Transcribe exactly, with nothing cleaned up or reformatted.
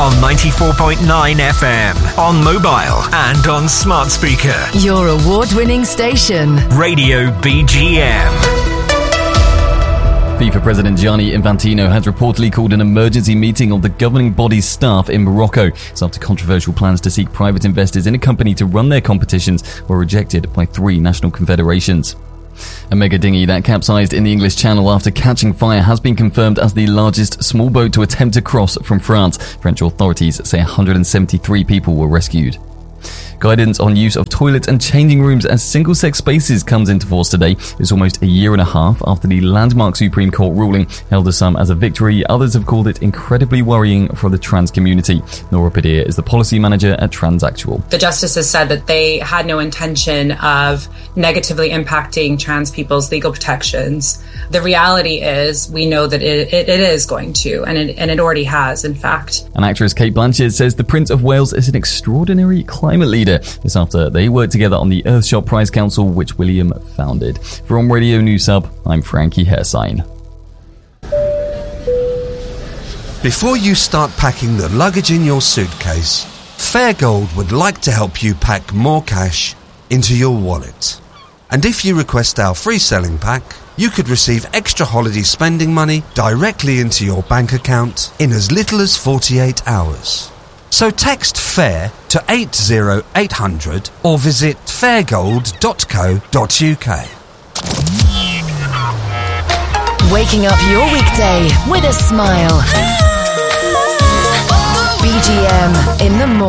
on ninety-four point nine F M, on mobile and on smart speaker. Your award-winning station. Radio B G M. FIFA President Gianni Infantino has reportedly called an emergency meeting of the governing body's staff in Morocco. It's after controversial plans to seek private investors in a company to run their competitions were rejected by three national confederations. A mega dinghy that capsized in the English Channel after catching fire has been confirmed as the largest small boat to attempt to cross from France. French authorities say one hundred seventy-three people were rescued. Guidance on use of toilets and changing rooms as single-sex spaces comes into force today. It's almost a year and a half after the landmark Supreme Court ruling, hailed as some as a victory. Others have called it incredibly worrying for the trans community. Nora Padilla is the policy manager at Transactual. The justices said that they had no intention of negatively impacting trans people's legal protections. The reality is we know that it, it, it is going to, and it, and it already has, in fact. And actress Cate Blanchett says the Prince of Wales is an extraordinary climate leader. This after they worked together on the Earthshot Prize Council, which William founded. From Radio News Hub, I'm Frankie Hersign. Before you start packing the luggage in your suitcase, Fairgold would like to help you pack more cash into your wallet. And if you request our free selling pack, you could receive extra holiday spending money directly into your bank account in as little as forty-eight hours. So text FAIR to eight zero eight hundred or visit fairgold dot co dot uk. Waking up your weekday with a smile. B G M in the morning.